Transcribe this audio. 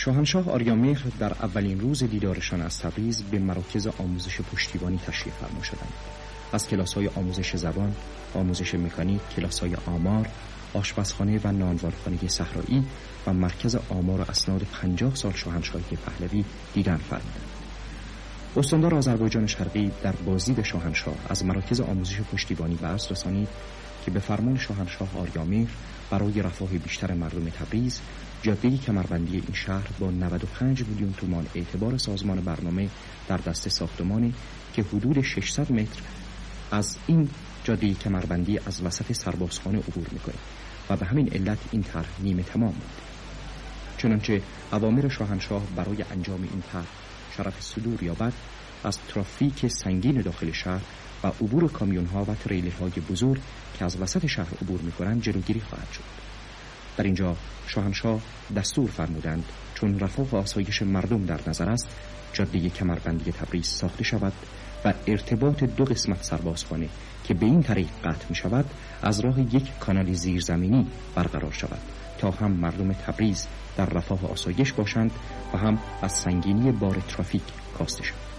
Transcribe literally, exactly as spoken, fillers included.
شاهنشاه آریامهر در اولین روز دیدارشان از تبریز به مراکز آموزش پشتیبانی تشریف فرما شدند. از کلاس‌های آموزش زبان، آموزش مکانیک، کلاس‌های آمار، آشپزخانه و نانوارخانه صحرایی و مرکز آمار و اسناد پنجاه سال شاهنشاهی پهلوی دیدن فرمودند. استاندار آذربایجان شرقی در بازدید شاهنشاه از مراکز آموزش پشتیبانی به عرض رسانید که به فرمان شاهنشاه آریامهر برای رفاه بیشتر مردم تبریز، جاده کمربندی این شهر با نود و پنج میلیون تومان اعتبار سازمان برنامه در دست ساختمانی که حدود ششصد متر از این جاده کمربندی از وسط سربازخانه عبور می‌کند و به همین علت این طرح نیمه تمام بود. چنانچه اوامر شاهنشاه برای انجام این طرح شرف صدور یابد، از ترافیک سنگین داخل شهر و عبور کامیون‌ها و تریلرهای بزرگ که از وسط شهر عبور می‌کنند جلوگیری خواهد شد. در اینجا شاهنشاه دستور فرمودند چون رفاه و آسایش مردم در نظر است، جاده کمربندی تبریز ساخته شود و ارتباط دو قسمت سربازخانه که به این طریق قطع می شود از راه یک کانال زیرزمینی برقرار شود تا هم مردم تبریز در رفاه و آسایش باشند و هم از سنگینی بار ترافیک کاسته شود.